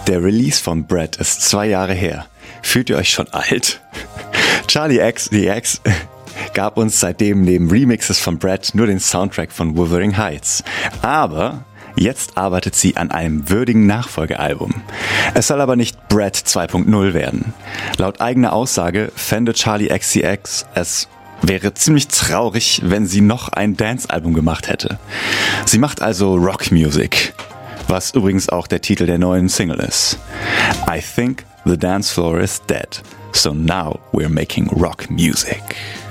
Der Release von Bread ist 2 Jahre her. Fühlt ihr euch schon alt? Charli XCX gab uns seitdem neben Remixes von Bread nur den Soundtrack von Wuthering Heights. Aber jetzt arbeitet sie an einem würdigen Nachfolgealbum. Es soll aber nicht Bread 2.0 werden. Laut eigener Aussage fände Charli XCX es wäre ziemlich traurig, wenn sie noch ein Dance-Album gemacht hätte. Sie macht also Rockmusik, was übrigens auch der Titel der neuen Single ist. I think the dance floor is dead, so now we're making rock music.